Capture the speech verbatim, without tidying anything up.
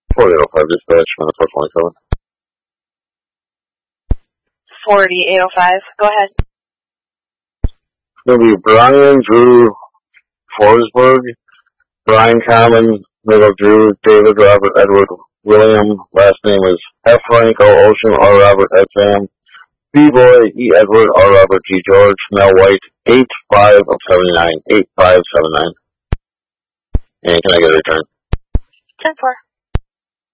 forty oh five dispatch, Minnesota twenty-seven. forty-eight oh five, go ahead. It'll be Brian Drew Forsberg, Brian Common, middle Drew, David Robert Edward William, last name is F. Franco Ocean, R. Robert Ed Sam, B-Boy, E. Edward, R. Robert G. George, Mel White, eight five of seventy-nine, eight five seven nine. And can I get a return? ten four.